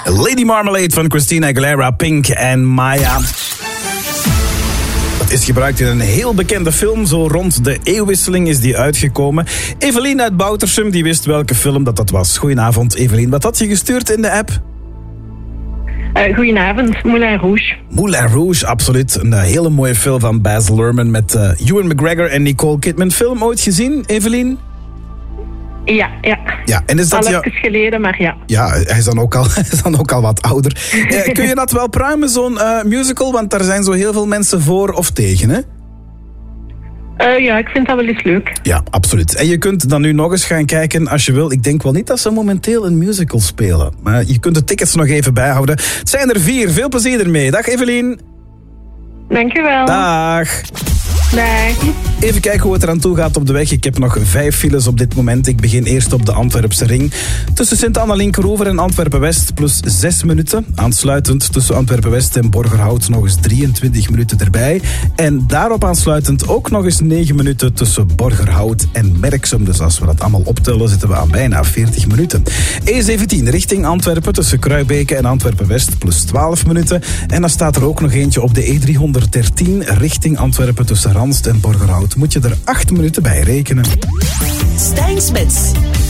Lady Marmalade van Christina Aguilera, Pink en Maya. Het is gebruikt in een heel bekende film. Zo rond de eeuwwisseling is die uitgekomen. Evelien uit Boutersum, die wist welke film dat was. Goedenavond, Evelien. Wat had je gestuurd in de app? Goedenavond, Moulin Rouge. Moulin Rouge, absoluut. Een hele mooie film van Baz Luhrmann met Ewan McGregor en Nicole Kidman. Film ooit gezien, Evelien? Ja. Ja, en is dat al even geleden, maar ja. Ja, hij is dan ook al wat ouder. Kun je dat wel pruimen, zo'n musical? Want daar zijn zo heel veel mensen voor of tegen, hè? Ja, ik vind dat wel eens leuk. Ja, absoluut. En je kunt dan nu nog eens gaan kijken als je wil. Ik denk wel niet dat ze momenteel een musical spelen. Maar je kunt de tickets nog even bijhouden. Het zijn er 4. Veel plezier ermee. Dag, Evelien. Dankjewel. Dag. Dag. Even kijken hoe het eraan toe gaat op de weg. Ik heb nog 5 files op dit moment. Ik begin eerst op de Antwerpse ring. Tussen Sint-Anna-Linkeroever en Antwerpen-West plus 6 minuten. Aansluitend tussen Antwerpen-West en Borgerhout nog eens 23 minuten erbij. En daarop aansluitend ook nog eens 9 minuten tussen Borgerhout en Merksem. Dus als we dat allemaal optellen zitten we aan bijna 40 minuten. E17 richting Antwerpen tussen Kruibeke en Antwerpen-West plus 12 minuten. En dan staat er ook nog eentje op de E313 richting Antwerpen tussen Ranst en Borgerhout. Moet je er 8 minuten bij rekenen. Stijn Smits.